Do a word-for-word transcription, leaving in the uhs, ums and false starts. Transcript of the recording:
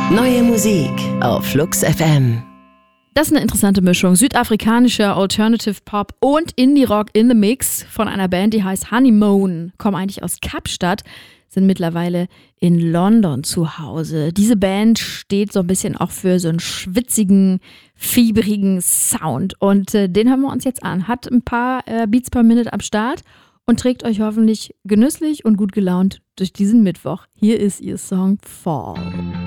Neue Musik auf Flux F M. Das ist eine interessante Mischung. Südafrikanischer Alternative Pop und Indie-Rock in the Mix von einer Band, die heißt Honeymoon. Kommen eigentlich aus Kapstadt, sind mittlerweile in London zu Hause. Diese Band steht so ein bisschen auch für so einen schwitzigen, fiebrigen Sound. Und äh, den hören wir uns jetzt an. Hat ein paar äh, Beats per Minute am Start und trägt euch hoffentlich genüsslich und gut gelaunt durch diesen Mittwoch. Hier ist ihr Song Fall.